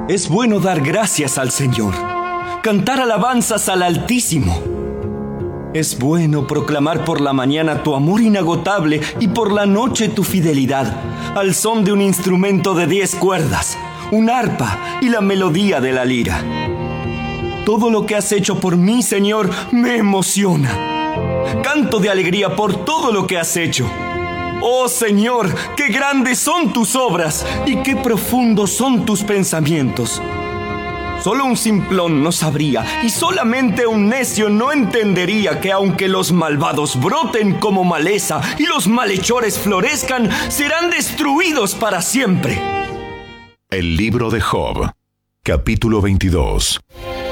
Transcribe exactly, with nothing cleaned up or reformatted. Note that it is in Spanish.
Es bueno dar gracias al Señor, cantar alabanzas al Altísimo. Es bueno proclamar por la mañana tu amor inagotable y por la noche tu fidelidad, al son de un instrumento de diez cuerdas, un arpa y la melodía de la lira. Todo lo que has hecho por mí, Señor, me emociona. Canto de alegría por todo lo que has hecho. Oh Señor, qué grandes son tus obras y qué profundos son tus pensamientos. Solo un simplón no sabría y solamente un necio no entendería que aunque los malvados broten como maleza y los malhechores florezcan, serán destruidos para siempre. El libro de Job, capítulo veintidós.